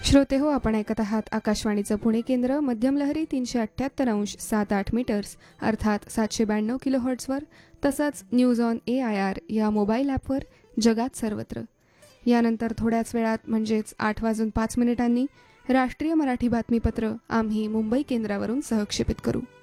श्रोते हो, आपण ऐकत आहात आकाशवाणीचं पुणे केंद्र. मध्यम लहरी 378.78 मीटर्स अर्थात 792 किलोहर्ट्झवर, तसंच न्यूज ऑन AIR या मोबाईल ॲपवर जगात सर्वत्र. यानंतर थोड्याच वेळात म्हणजेच 8:05 राष्ट्रीय मराठी बातमीपत्र आम्ही मुंबई केंद्रावरून सहक्षेपित करू.